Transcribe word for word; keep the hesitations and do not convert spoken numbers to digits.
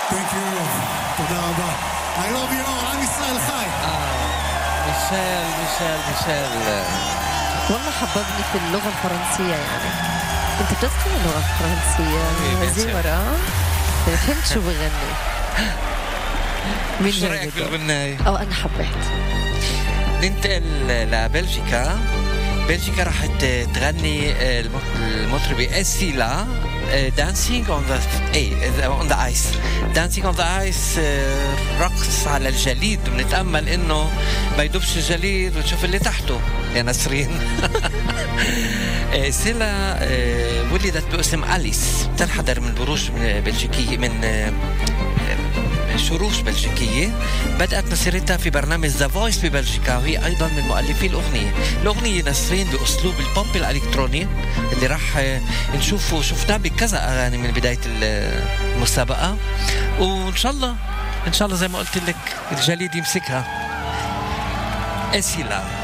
Thank you. תודה רבה. I love you all. עם ישראל חי. מישל, מישל, מישל. والله حببني في اللغة الفرنسية يعني. أنت بتذكر اللغة الفرنسية؟ زمرة. فهمت شو بغني. شو رأيك بالغناية؟ أو أنا حبيت. ننتقل لبلجيكا. بلجيكا راح تغني المطربة أسيلا Dancing on the on the ice. Dancing on the ice رقص على الجليد. بنتأمل إنه ما يدوبش الجليد وتشوف اللي تحته يا نسرين. سيلا ولدت باسم أليس، تنحدر من بروج بلجيكية، من شروش بلجيكية. بدأت مسيرتها في برنامج ذا فويس ببلجيكا، وهي أيضا من مؤلفي الأغنية. الأغنية نسرين بأسلوب البوب الإلكتروني اللي راح نشوفه شفناه بكذا أغاني من بداية المسابقة، وإن شاء الله إن شاء الله زي ما قلت لك الجليد يمسكها. أسيلا.